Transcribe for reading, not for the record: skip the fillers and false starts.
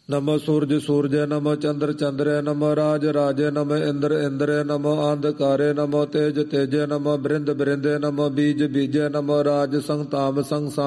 ਨਮੋ ਸੂਰਜ ਸੂਰਜੈ ਨਮੋ ਚੰਦਰ ਚੰਦਰੈ ਨਮੋ ਰਾਜ ਰਾਜੈ ਨਮੋ ਇੰਦਰ ਇੰਦਰੈ ਨਮੋ ਅੰਧਕਾਰੇ ਨਮੋ ਤੇਜ ਤੇਜੈ ਨਮੋ ਬ੍ਰਿੰਦ ਬ੍ਰਿੰਦੇ ਨਮੋ ਬੀਜ ਬੀਜੈ ਨਮੋ ਰਾਜ ਸੰਤਾਮ ਸੰਸਾ